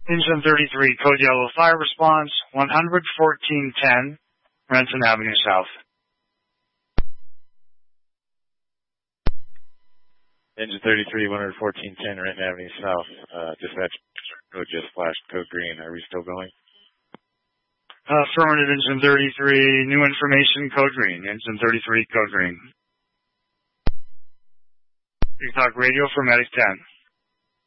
Engine 33, code yellow, fire response, 11410, Renton Avenue South. Engine 33, 11410, Renton Avenue South. Dispatch code just flashed, code green. Are we still going? Affirmative, Engine 33, new information, code green. Engine 33, code green. TikTok radio for Medic 10.